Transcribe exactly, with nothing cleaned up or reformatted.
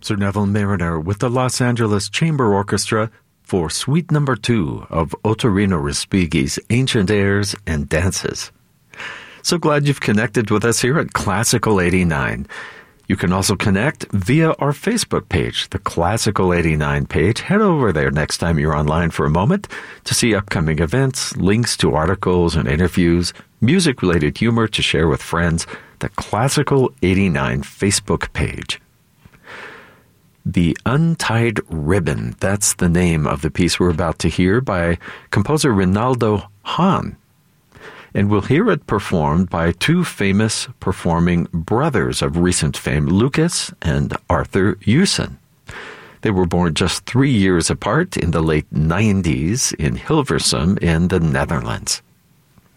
Sir Neville Mariner with the Los Angeles Chamber Orchestra for Suite Number Two of Ottorino Respighi's Ancient Airs and Dances. So glad you've connected with us here at Classical eighty-nine. You can also connect via our Facebook page, the Classical eighty-nine page. Head over there next time you're online for a moment to see upcoming events, links to articles and interviews, music-related humor to share with friends, the Classical eighty-nine Facebook page. The Untied Ribbon, that's the name of the piece we're about to hear by composer Rinaldo Hahn. And we'll hear it performed by two famous performing brothers of recent fame, Lucas and Arthur Hewson. They were born just three years apart in the late nineties in Hilversum in the Netherlands.